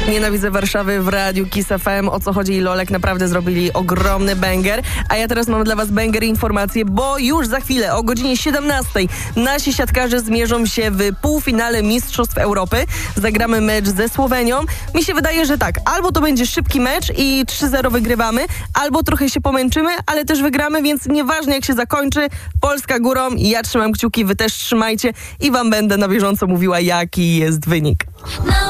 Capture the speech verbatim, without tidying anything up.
Nienawidzę Warszawy w Radiu Kiss F M. O co chodzi? Lolek naprawdę zrobili ogromny banger. A ja teraz mam dla was banger i informacje, bo już za chwilę o godzinie siedemnastej nasi siatkarze zmierzą się w półfinale Mistrzostw Europy. Zagramy mecz ze Słowenią. Mi się wydaje, że tak, albo to będzie szybki mecz i trzy zero wygrywamy, albo trochę się pomęczymy, ale też wygramy, więc nieważne jak się zakończy, Polska górą. Ja trzymam kciuki, wy też trzymajcie i wam będę na bieżąco mówiła, jaki jest wynik.